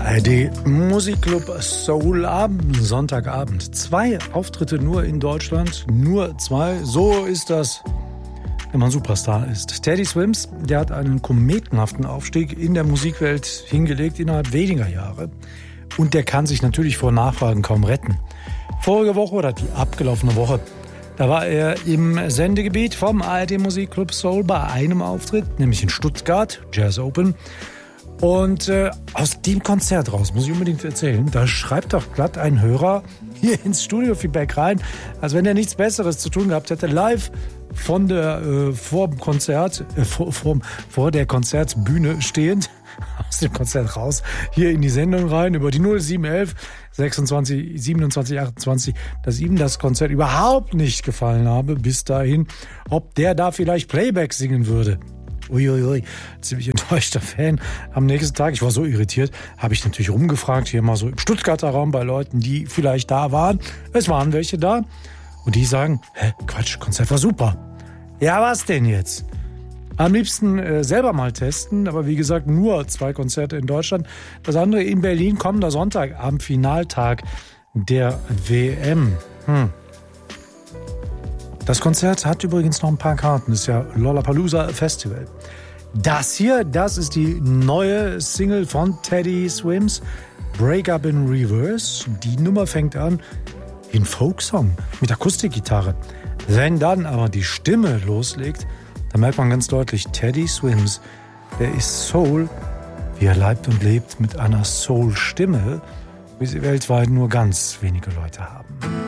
ARD Musikclub Soul Abend, Sonntagabend. 2 Auftritte nur in Deutschland, nur 2. So ist das, wenn man Superstar ist. Teddy Swims, der hat einen kometenhaften Aufstieg in der Musikwelt hingelegt innerhalb weniger Jahre. Und der kann sich natürlich vor Nachfragen kaum retten. Vorige Woche oder die abgelaufene Woche, da war er im Sendegebiet vom ARD Musikclub Soul bei einem Auftritt, nämlich in Stuttgart, Jazz Open. Und aus dem Konzert raus, muss ich unbedingt erzählen, da schreibt doch glatt ein Hörer hier ins Studio-Feedback rein, als wenn er nichts Besseres zu tun gehabt hätte, live von der vor der Konzertbühne stehend, aus dem Konzert raus, hier in die Sendung rein, über die 0711 26 27 28, dass ihm das Konzert überhaupt nicht gefallen habe, bis dahin, ob der da vielleicht Playback singen würde. Uiuiui, ziemlich enttäuschter Fan. Am nächsten Tag, ich war so irritiert, habe ich natürlich rumgefragt, hier mal so im Stuttgarter Raum bei Leuten, die vielleicht da waren. Es waren welche da. Und die sagen, Quatsch, Konzert war super. Ja, was denn jetzt? Am liebsten selber mal testen, aber wie gesagt, nur 2 Konzerte in Deutschland. Das andere in Berlin kommender Sonntag, am Finaltag der WM. Das Konzert hat übrigens noch ein paar Karten. Das ist ja Lollapalooza Festival. Das hier, das ist die neue Single von Teddy Swims, Break Up in Reverse. Die Nummer fängt an in Folksong mit Akustikgitarre. Wenn dann aber die Stimme loslegt, dann merkt man ganz deutlich, Teddy Swims, der ist Soul, wie er leibt und lebt, mit einer Soul-Stimme, wie sie weltweit nur ganz wenige Leute haben.